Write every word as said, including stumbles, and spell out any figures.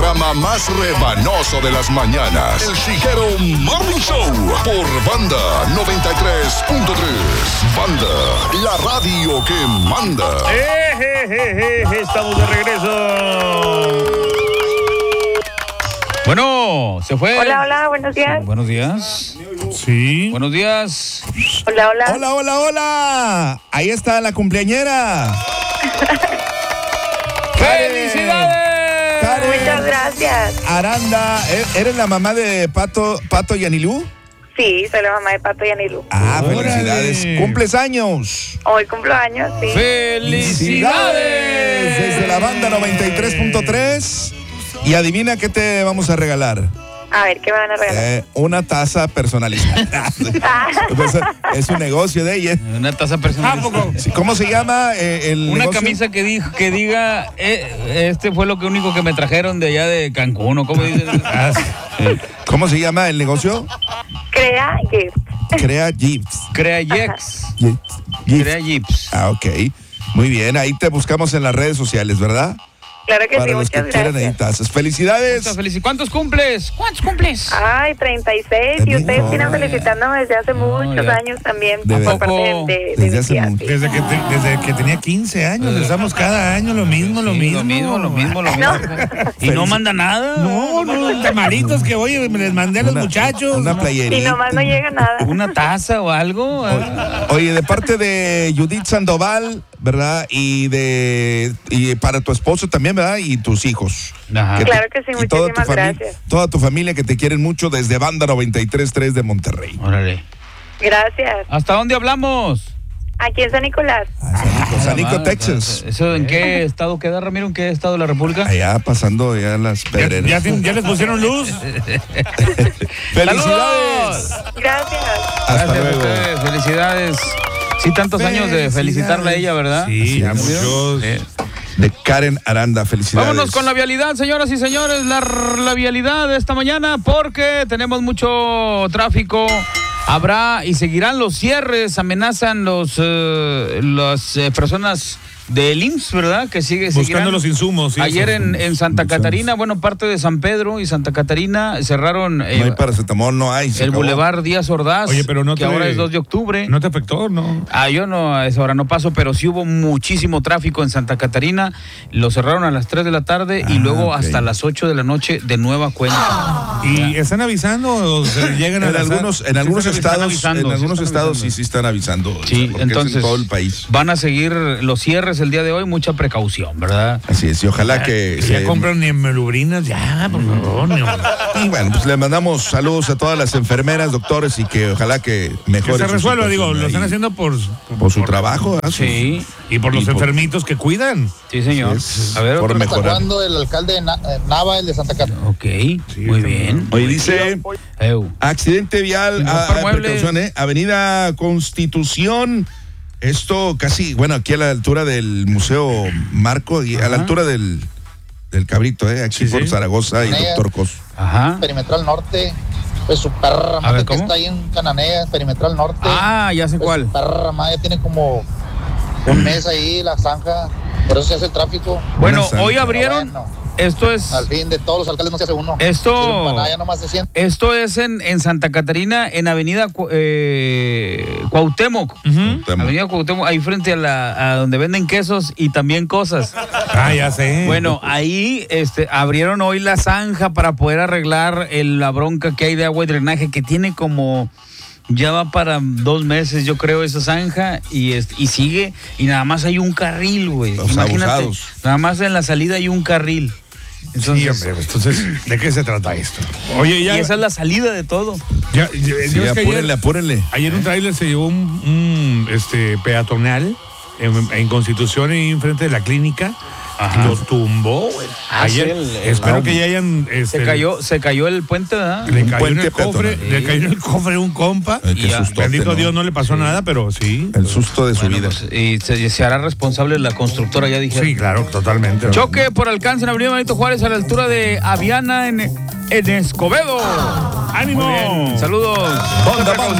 programa más rebanoso de las mañanas. El Chiquero Morning Show por Banda noventa y tres punto tres. Banda, la radio que manda. Eh, eh, eh, eh, estamos de regreso. Bueno, se fue. Hola, hola, buenos días. Buenos días. Sí. Buenos días. Hola, hola. Hola, hola, hola. Ahí está la cumpleañera. ¡Felicidades! Karen Muchas gracias. Aranda, ¿eres la mamá de Pato, Pato y Anilú? Sí, soy la mamá de Pato y Anilú. Ah, Órale. felicidades. ¿Cumples años? Hoy cumplo años, sí. ¡Felicidades! Desde la Banda noventa y tres punto tres. Y adivina qué te vamos a regalar. A ver, ¿qué me van a regalar? Eh, una taza personalizada. Entonces, es un negocio de ella. Una taza personal. Sí, ¿cómo se llama eh, el Una negocio? camisa que, diga, que diga, eh, este fue lo que único que me trajeron de allá de Cancún, ¿o cómo dicen? ¿Cómo se llama el negocio? Crea Gift. Crea Gifts. Crea Jex. Gifts. Gifts. Crea Jeeps. Ah, ok. Muy bien, ahí te buscamos en las redes sociales, ¿verdad? Claro que Para sí, los muchas que quieran ahí gracias. tazas. ¡Felicidades! Muchas felici- ¿Cuántos cumples? ¿Cuántos cumples? Ay, treinta y seis. Y También, ustedes no, vienen ya. felicitándome desde hace No, muchos ya. años también. De Por parte de, verdad. de, de Desde mi hace tía, mucho. sí. Desde que, te- desde que tenía quince años, estamos cada año lo mismo, lo Sí, mismo. Lo mismo, lo mismo, lo mismo. ¿Y no manda nada? No, no, tamalitos que voy, me les mandé a los Una- muchachos. Una No. playerita. Y nomás no llega nada. ¿Una taza o algo? Oye, de parte de Judith Sandoval, ¿verdad? Y de y para tu esposo también, ¿verdad? Y tus hijos. Ajá. te- Claro que sí, y toda tu muchísimas fami- gracias. Toda tu familia que te quieren mucho desde Banda noventa y tres punto tres de Monterrey. Órale. Gracias. ¿Hasta dónde hablamos? Aquí en San Nicolás. Ah, San Nico, San Nico, Ah, Texas. ¿Eso en qué estado queda, Ramiro? ¿En qué estado de la República? Allá pasando ya las ¿Ya, pedreras. ya, tien- ya les pusieron luz? ¡Felicidades! ¡Saludos! Gracias. Hasta Gracias a luego. ustedes, felicidades. Sí, tantos años de felicitarla a ella, ¿verdad? Sí, ya Así es. muchos. Eh, De Karen Aranda, felicidades. Vámonos con la vialidad, señoras y señores, la, la vialidad de esta mañana, porque tenemos mucho tráfico. Habrá y seguirán los cierres, amenazan los eh, las eh, personas del I M S S, ¿verdad? Que sigue Buscando seguirán. los insumos. sí, Ayer esos en, en Santa insumos. Catarina, bueno, parte de San Pedro y Santa Catarina cerraron eh, No hay paracetamol, no hay. se el acabó. Boulevard Díaz Ordaz, Oye, pero no que te- ahora es dos de octubre. ¿No te afectó? No. Ah, yo no, a esa hora no paso, pero sí hubo muchísimo tráfico en Santa Catarina. Lo cerraron a las tres de la tarde y Ah, luego ok. hasta las ocho de la noche de nueva cuenta. ¿Y están avisando o se llegan a En las- algunos, en Sí, algunos están estados, avisando, en sí algunos están estados avisando. sí, sí están avisando. Sí, porque entonces es en todo el país. van a seguir los cierres el día de hoy, mucha precaución, ¿verdad? Así es, y ojalá que... Ya se- compran ni melubrinas, ya, por favor. ni- Y bueno, pues le mandamos saludos a todas las enfermeras, doctores, y que ojalá que mejore. Que se su resuelva, situación digo, lo ahí. están haciendo por, Por su trabajo, ¿verdad? Sí, y por los Y por- enfermitos que cuidan. sí, señor. Así es, A ver, por otro- mejorar. Cuando el alcalde de Na- eh, Nava, el de Santa Catarina. Ok, muy bien. Oye, dice, Eu. accidente vial, No a, por a- muebles. precaución, ¿eh? Avenida Constitución, esto casi, bueno, aquí a la altura del Museo Marco, y a la Ajá. altura del, del Cabrito, ¿eh? Aquí Sí, por sí. Zaragoza y Sí. Doctor Cos. Ajá. Perimetral Norte. Pues su perra A madre ver, que ¿cómo? está ahí en Cananea, Perimetral Norte. Ah, ya sé Pues cuál. su perra madre tiene como un mes ahí, la zanja. Por eso se hace el tráfico. Bueno, Una hoy santa. abrieron. Bueno, Esto es. al fin de todos los alcaldes no se hace uno. Esto- Si el Paná ya nomás se siente. Esto es en, en Santa Catarina, en Avenida Cu- eh, Cuauhtémoc. Avenida Cuauhtémoc, ahí frente a la a donde venden quesos y también cosas. Ah, ya sé. Bueno, ahí este, abrieron hoy la zanja para poder arreglar el- la bronca que hay de agua y drenaje, que tiene como, ya va para dos meses, yo creo, esa zanja, y, es- y sigue, y nada más hay un carril, güey. Los Imagínate, abusados. nada más en la salida hay un carril. Entonces, Sí, hombre, entonces, ¿de qué se trata esto? Oye, ya. y esa es la salida de todo. ya, ya- Sí, ¿no es que apúrenle, ayer, apúrenle. ayer un tráiler se llevó un, un, este, peatonal en, en Constitución y enfrente de la clínica. Ajá. Lo tumbó, güey. Ah, Ayer, sí, el- el- espero ah, que ya hayan. Este, Se cayó, se cayó el puente, ¿verdad? Le Un cayó en el puente cofre, peatonal. le cayó en el cofre un compa. Ay, qué Y ya, sustote, Bendito ¿no? Dios, no le pasó nada, pero sí. El susto de su Bueno, vida. pues, y se, se hará responsable la constructora, ya dije. Sí, claro, totalmente. Choque por alcance en Avenida Benito Juárez a la altura de Aviana en, en Escobedo. ¡Ánimo! Muy bien, saludos. Banda, banda.